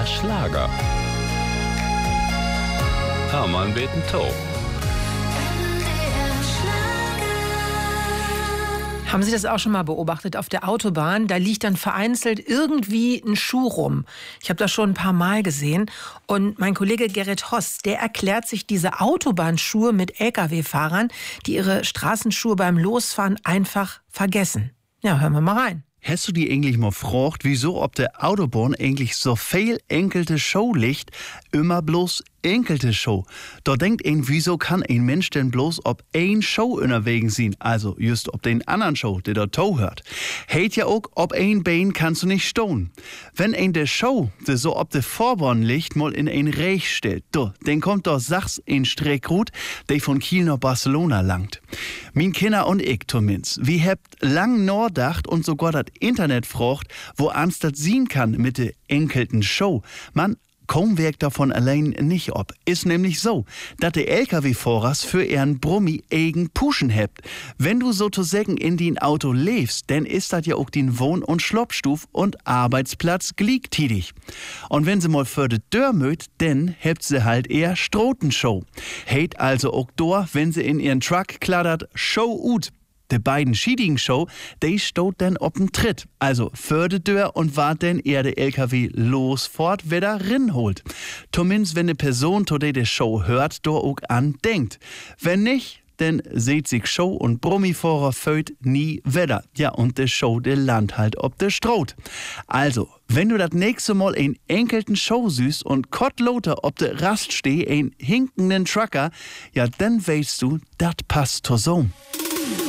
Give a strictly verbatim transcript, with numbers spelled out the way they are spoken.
der Schlager. Hermann beten Tau. Haben Sie das auch schon mal beobachtet auf der Autobahn? Da liegt dann vereinzelt irgendwie ein Schuh rum. Ich habe das schon ein paar Mal gesehen. Und mein Kollege Gerrit Hoss, der erklärt sich diese Autobahnschuhe mit L K W-Fahrern, die ihre Straßenschuhe beim Losfahren einfach vergessen. Ja, hören wir mal rein. Hast du die eigentlich mal gefragt, wieso auf der Autobahn eigentlich so viel enkelte Show liegt, immer bloß enkelte Show? Da denkt ein, wieso kann ein Mensch denn bloß ob ein Show unterwegs sein, also just ob den anderen Show, der da to hört. Heit ja auch, ob ein Bein kannst du nicht stehen. Wenn ein der Show, der so ob der Vorbahn liegt, mal in ein Reich stellt, do, dann kommt da Sachs ein Streckrut, der von Kiel nach Barcelona langt. Min Kinder und ich, Tomins, wir habt lang nachdacht und sogar das Internet frocht, wo ans das sehen kann mit der enkelten Show. Man, kaum wirkt davon allein nicht ob. Ist nämlich so, dass der L K W-Fahrers für ihren Brummi eigen Puschen hebt. Wenn du sozusagen in den Auto lebst, dann ist das ja auch den Wohn- und Schloppstuf und Arbeitsplatz gleichzeitig. Und wenn sie mal für de Dörr mögt, dann hebt sie halt eher Strotenshow. Heit also auch dor, wenn sie in ihren Truck kladdert, Show ut. De beiden schiedigen Show, die stot dann op'n Tritt. Also für de Dörr und wart denn eher der L K W losfort, wer da rinholt. Zumindest wenn de Person, to de de Show hört, do auch an denkt. Wenn nicht, dann seht sich Show und Brummifahrer föt nie wieder. Ja, und de Show, de land halt ob de Stroht. Also, wenn du das nächste Mal ein enkelten Show süßt und kottloter ob de Rast steh, ein hinkenden Trucker, ja, dann weißt du, dat passt to so.